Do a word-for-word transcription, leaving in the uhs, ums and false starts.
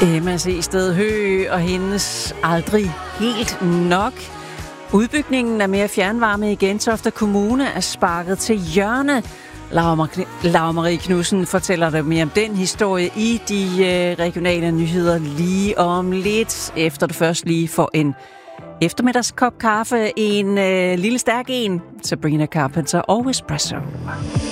Emma C. Sted Høgh og hendes aldrig helt nok. Udbygningen af mere fjernvarme i Gentofte Kommune er sparket til hjørne. Laura Marie Knudsen fortæller dig mere om den historie i de regionale nyheder lige om lidt. Efter du først lige får en eftermiddagskop kaffe, en øh, lille stærk en, Sabrina Carpenter og Espresso.